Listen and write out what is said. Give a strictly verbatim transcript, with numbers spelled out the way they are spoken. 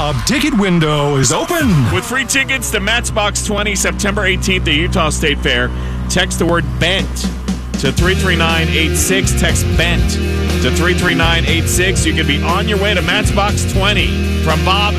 Bob ticket window is open. With free tickets to Matchbox twenty, September eighteenth at Utah State Fair, text the word BENT to three three nine eight six. Text BENT to three three nine eight six. You can be on your way to Matchbox twenty. From Bob